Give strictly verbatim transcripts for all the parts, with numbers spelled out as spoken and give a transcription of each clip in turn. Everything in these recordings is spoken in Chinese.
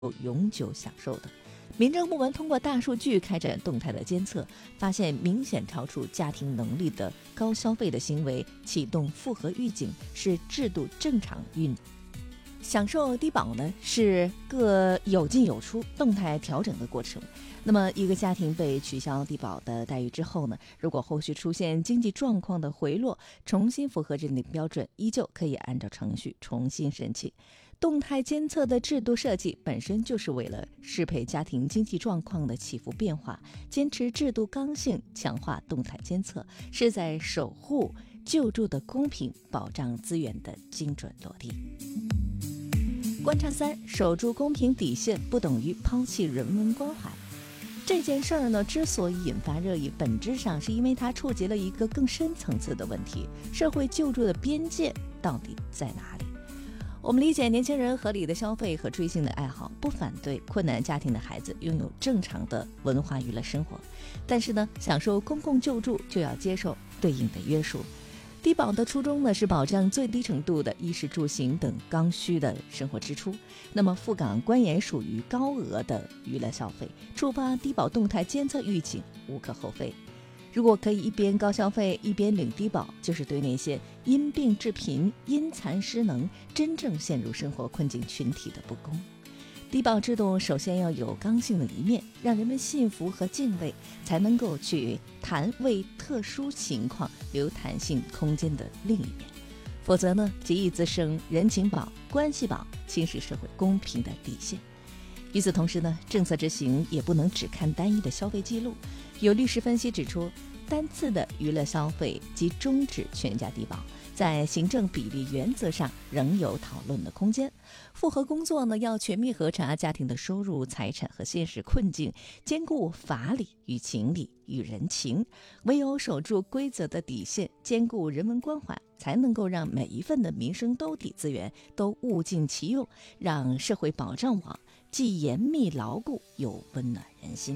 永久享受的。民政部门通过大数据开展动态的监测，发现明显超出家庭能力的高消费的行为，启动复核预警，使制度正常运作。享受低保呢，是个有进有出、动态调整的过程。那么，一个家庭被取消低保的待遇之后呢，如果后续出现经济状况的回落，重新符合认定标准，依旧可以按照程序重新申请。动态监测的制度设计本身就是为了适配家庭经济状况的起伏变化，坚持制度刚性，强化动态监测，是在守护救助的公平，保障资源的精准落地。观察三，守住公平底线不等于抛弃人文关怀。这件事儿呢，之所以引发热议，本质上是因为它触及了一个更深层次的问题：社会救助的边界到底在哪里？我们理解年轻人合理的消费和追星的爱好，不反对困难家庭的孩子拥有正常的文化娱乐生活，但是呢，享受公共救助就要接受对应的约束。低保的初衷呢，是保障最低程度的衣食住行等刚需的生活支出。那么赴港观演属于高额的娱乐消费，触发低保动态监测预警无可厚非。如果可以一边高消费一边领低保，就是对那些因病致贫、因残失能、真正陷入生活困境群体的不公。低保制度首先要有刚性的一面，让人们信服和敬畏，才能够去谈为特殊情况留弹性空间的另一面。否则呢，极易滋生人情保、关系保，侵蚀社会公平的底线。与此同时呢，政策执行也不能只看单一的消费记录。有律师分析指出，单次的娱乐消费及终止全家低保，在行政比例原则上仍有讨论的空间。复核工作呢，要全面核查家庭的收入、财产和现实困境，兼顾法理与情理与人情。唯有守住规则的底线，兼顾人文关怀，才能够让每一份的民生兜底资源都物尽其用，让社会保障网既严密牢固，又温暖人心。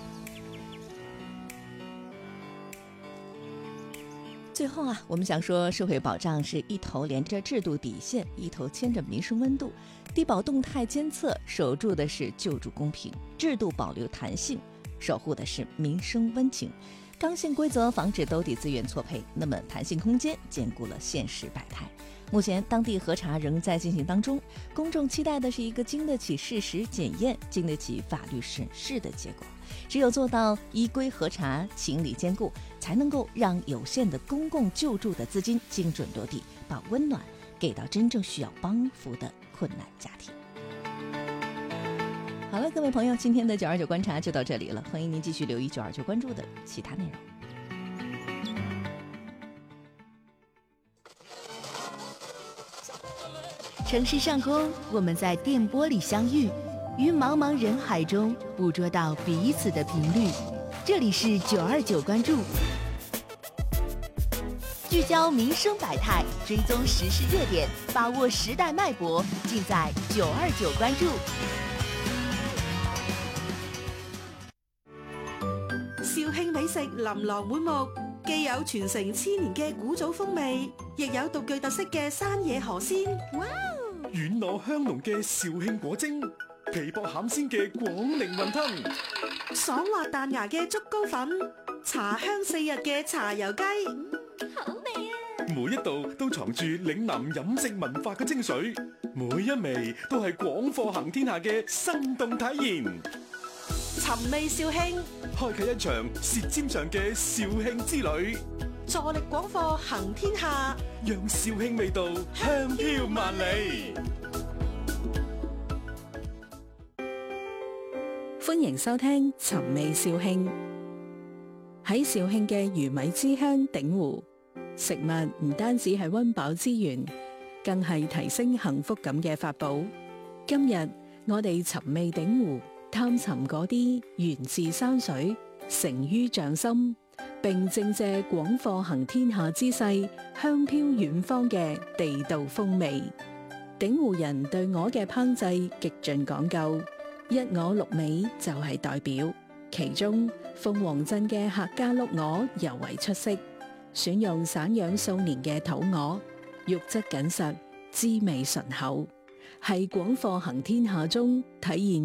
最后啊，我们想说，社会保障是一头连着制度底线，一头牵着民生温度。低保动态监测守住的是救助公平，制度保留弹性，守护的是民生温情。刚性规则防止兜底资源错配，那么弹性空间兼顾了现实百态。目前当地核查仍在进行当中，公众期待的是一个经得起事实检验、经得起法律审视的结果。只有做到依规核查、情理兼顾，才能够让有限的公共救助的资金精准落地，把温暖给到真正需要帮扶的困难家庭。好了，各位朋友，今天的九二九观察就到这里了，欢迎您继续留意九二九关注的其他内容。 城市上空，我们在电波里相遇，于茫茫人海中捕捉到彼此的频率。这里是九二九关注，聚焦民生百态，追踪时事热点，把握时代脉搏，尽在九二九关注。 肇慶美食琳琅滿目，既有傳承千年嘅古早風味，亦有獨具特色嘅山野河鮮。哇！ 軟糯香濃嘅肇慶果蒸，皮薄餡鮮嘅廣寧雲吞， 爽滑彈牙嘅竹糕粉，茶香四溢嘅茶油雞， 好味啊！ 每一道都藏住嶺南飲食文化嘅精髓，每一味都係廣貨行天下嘅生動體驗。 尋味肇慶， 開啟一場舌尖上嘅肇慶之旅， 助力廣貨行天下， 讓肇慶味道香飄萬里。 歡迎收聽尋味肇慶。喺肇慶嘅魚米之鄉鼎湖，食物唔單止係溫飽之源，更係提升幸福感嘅法寶。今日我哋尋味鼎湖，探尋嗰啲源自山水、成於匠心，並正借廣貨行天下之勢，香飄遠方嘅地道風味。鼎湖人對鵝嘅烹製極盡講究，一鵝六尾就係代表，其中鳳凰鎮嘅客家碌鵝尤為出色，選用散養數年嘅土鵝，肉質緊實，滋味醇厚。 係廣貨行天下中體現